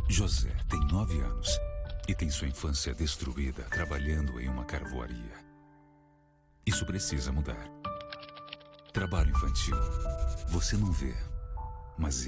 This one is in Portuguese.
José tem 9 anos e tem sua infância destruída trabalhando em uma carvoaria. Isso precisa mudar. Trabalho infantil. Você não vê, mas